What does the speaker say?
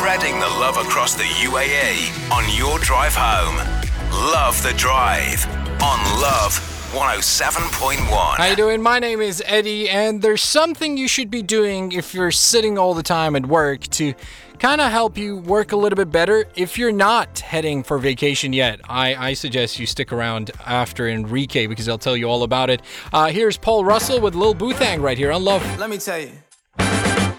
Spreading the love across the UAE on your drive home. Love the Drive on Love 107.1. How you doing? My name is Eddie, and there's something you should be doing if you're sitting all the time at work to kind of help you work a little bit better. If you're not heading for vacation yet, I suggest you stick around after Enrique because I'll tell you all about it. Here's Paul Russell with Lil Boothang right here on Love. Let me tell you,